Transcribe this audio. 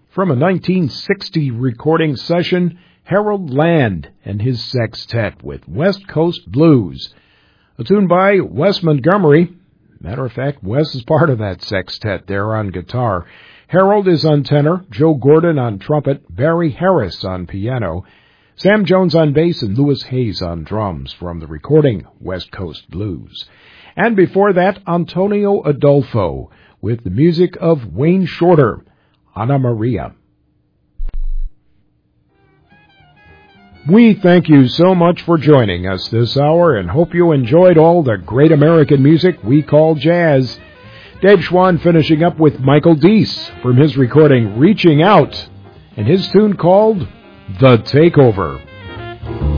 From a 1960 recording session, Harold Land and his sextet with West Coast Blues. A tune by Wes Montgomery. Matter of fact, Wes is part of that sextet there on guitar. Harold is on tenor, Joe Gordon on trumpet, Barry Harris on piano, Sam Jones on bass, and Louis Hayes on drums from the recording West Coast Blues. And before that, Antonio Adolfo with the music of Wayne Shorter, Anna Maria. We thank you so much for joining us this hour and hope you enjoyed all the great American music we call jazz. Dave Schwann finishing up with Michael Deese from his recording Reaching Out and his tune called The Takeover.